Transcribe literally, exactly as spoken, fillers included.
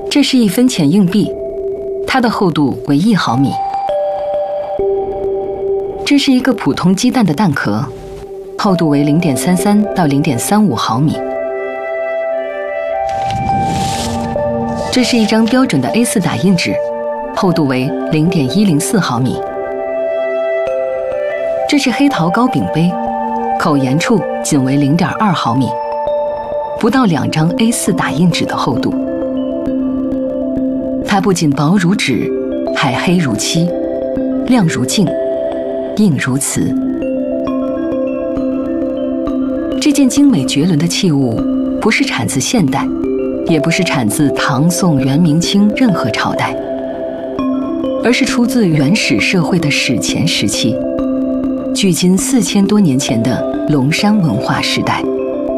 这是一分钱硬币，它的厚度为一毫米。这是一个普通鸡蛋的蛋壳，厚度为零点三三到零点三五毫米。这是一张标准的 A 四 打印纸，厚度为零点一零四毫米。这是黑陶糕饼杯，口沿处仅为零点二毫米，不到两张 A 四 打印纸的厚度。它不仅薄如纸，还黑如漆，亮如镜，硬如瓷。这件精美绝伦的器物，不是产自现代，也不是产自唐宋元明清任何朝代，而是出自原始社会的史前时期，距今四千多年前的龙山文化时代。